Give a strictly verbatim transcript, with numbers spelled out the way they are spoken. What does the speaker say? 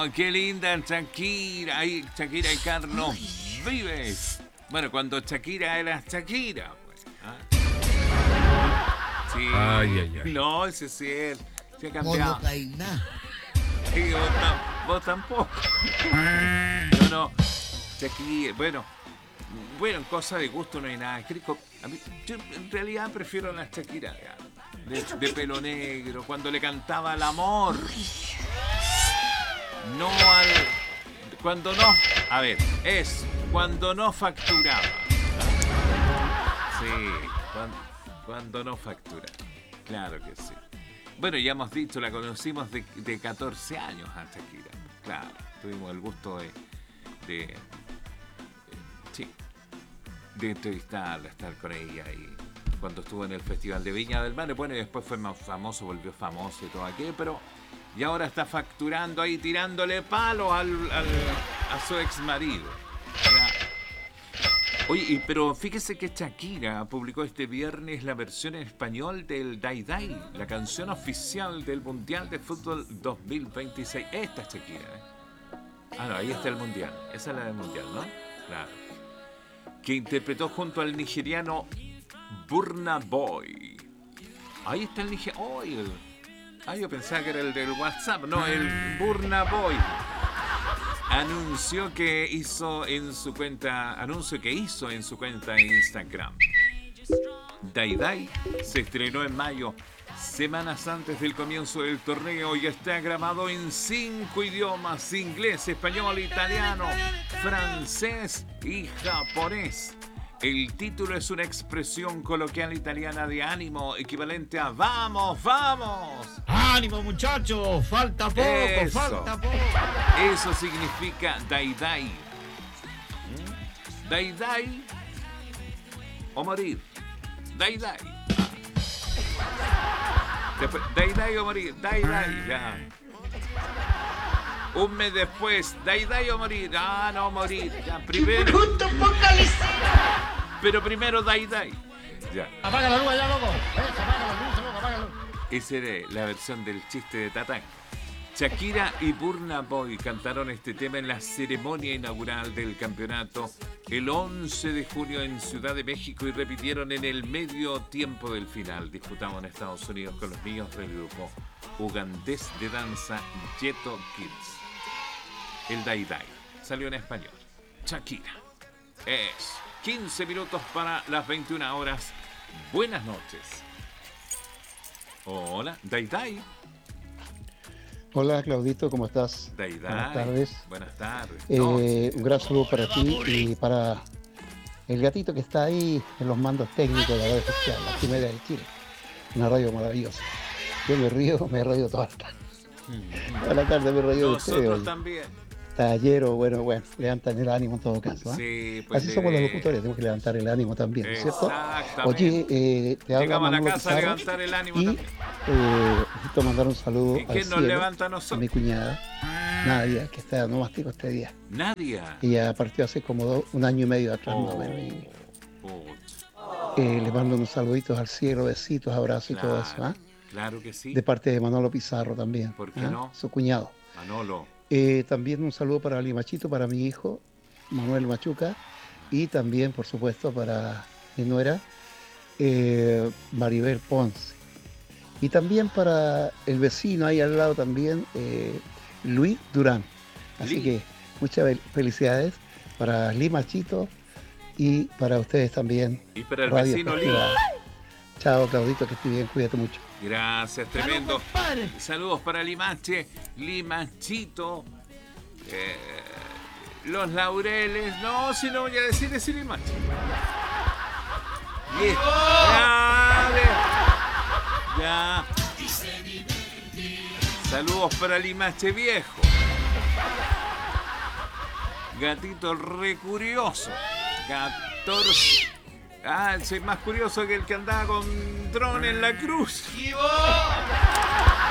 Qué linda Shakira. Ay, Shakira y Carlos Vives. Bueno, cuando Shakira era Shakira. Pues, ¿ah? Sí. Ay, ay, ay. No, ese sí es. Se ha Vos cambiado. no caís nada. Sí, vos, tam- vos tampoco. No, no. Shakira, bueno. Bueno, cosa de gusto no hay nada escrito. A mí, yo en realidad prefiero a la Shakira de, de pelo negro, cuando le cantaba al amor. No al... Cuando no... A ver, es cuando no facturaba. Sí, cuando, cuando no facturaba. Claro que sí. Bueno, ya hemos dicho, la conocimos de, de catorce años a Shakira. Claro, tuvimos el gusto de... de eh, sí, de entrevistarla, estar con ella y cuando estuvo en el Festival de Viña del Mar. Bueno, y después fue más famoso, volvió famoso y todo aquello, pero... Y ahora está facturando ahí, tirándole palos al, al, a su ex marido. Oye, y, pero fíjese que Shakira publicó este viernes la versión en español del Dai Dai, la canción oficial del Mundial de Fútbol dos mil veintiséis. Esta es Shakira, ¿eh? Ah, no, ahí está el Mundial. Esa es la del Mundial, ¿no? Claro. Que interpretó junto al nigeriano Burna Boy. Ahí está el nigeriano. Oh, el... Ah, yo pensaba que era el del WhatsApp. No, el Burna Boy. Anunció que hizo en su cuenta. Anuncio que hizo en su cuenta en Instagram. Dai Dai se estrenó en mayo, semanas antes del comienzo del torneo, y está grabado en cinco idiomas: inglés, español, italiano, francés y japonés. El título es una expresión coloquial italiana de ánimo, equivalente a ¡vamos, vamos! ¡Ánimo, muchachos! ¡Falta poco, Eso. falta poco! Eso significa Dai Dai. ¿Mm? Dai Dai o morir. Dai Dai. Después, Dai Dai o morir. Dai Dai, ya. Un mes después, Dai Dai o morir. Ah, no, morir. Ya, primero. Pero primero Dai Dai. Ya. ¡Apaga la luz allá, loco! ¡Eh, apaga la luz, loco, apaga la luz! Esa era la versión del chiste de Tatán. Shakira y Burna Boy cantaron este tema en la ceremonia inaugural del campeonato el once de junio en Ciudad de México y repitieron en el medio tiempo del final, disputado en Estados Unidos con los niños del grupo ugandés de danza Ghetto Kids. El Dai Dai salió en español. Shakira. Es quince minutos para las veintiuna horas. Buenas noches. Hola, Dai Dai. Hola Claudito, ¿cómo estás? Dai Dai. Buenas tardes. Buenas tardes. Eh, No, un gran saludo para ti y para el gatito que está ahí en los mandos técnicos de la radio oficial, la primera de Chile. Una radio maravillosa. Yo me río, me he reído toda la tarde. Toda la tarde me he reído de ustedes. nosotros Oye. también. Tallero, bueno, bueno, levantan el ánimo en todo caso. ¿eh? Sí, pues. Así somos los eh, locutores, tenemos que levantar el ánimo también, ¿no es cierto? Exactamente. Oye, eh, te habla Llegamos a la Manolo casa a Pizarro levantar el ánimo y también. eh, necesito mandar un saludo ¿Y al quién nos cielo, levanta a a nosotros? mi cuñada, Nadia, que está no mastico este día. Nadia. Ella partió hace como do- un año y medio atrás, más o menos, y, Oh, eh, le mando unos saluditos al cielo, besitos, abrazos y todo eso, ¿ah? claro que sí. De parte de Manolo Pizarro también. ¿Por qué ¿ah? no? Su cuñado. Manolo. Eh, también un saludo para Limachito, para mi hijo, Manuel Machuca, y también, por supuesto, para mi nuera, eh, Maribel Ponce. Y también para el vecino ahí al lado también, eh, Luis Durán. Así Li- que muchas fel- felicidades para Limachito y para ustedes también. Y para el Radio vecino Lee. Festival. Chao, Claudito, que estés bien, cuídate mucho. Gracias, tremendo. Saludos para Limache, Limachito, eh, los Laureles. No, si no voy a decir ese Limache. Bien. Dale. Ya. Saludos para Limache Viejo. Gatito recurioso. catorce. Ah, soy más curioso que el que andaba con dron en la cruz.